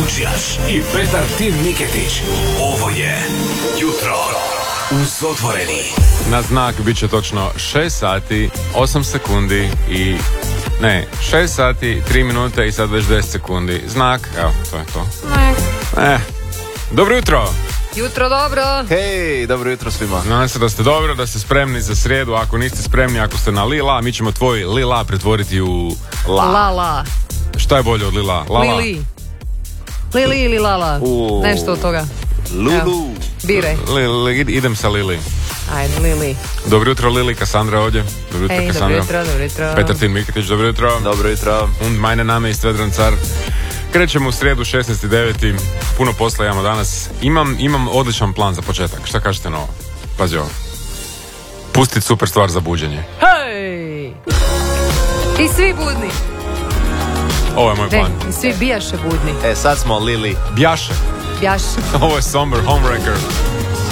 Vučijaš i Petar Tim Miketić. Ovo je Jutro uz Otvoreni. Na znak bit će točno 6 sati, 8 sekundi i... Ne, 6 sati, 3 minute i sad već 10 sekundi. Znak, evo, to je to. Dobro jutro! Jutro dobro! Hej, dobro jutro svima. Nadam se da ste dobro, da ste spremni za srijedu. Ako niste spremni, ako ste na lila, mi ćemo tvoj lila pretvoriti u la. Lala. Šta je bolje od lila? Lala? Lili ili lala? Nešto od toga. Lulu. Biraj. Idem sa Lili. Ajde, Lili. Dobro jutro, Lili, Kassandra ovdje. Dobro jutro, Ej, Kassandra. dobro jutro. Petar Tin Miketić, dobro jutro. Dobro jutro. Und meine Name ist Vedran Car. Krećemo u srijedu 16.9. Puno posla imamo danas. Imam odličan plan za početak. Šta kažete na ovo? Pazi ovo. Pustit super stvar za buđenje. Hej! I svi budni. Ovo je moj plan. I svi bijaše budni. Sad smo Lili. Bjaše. Bjaše. Ovo je somber, homewrecker.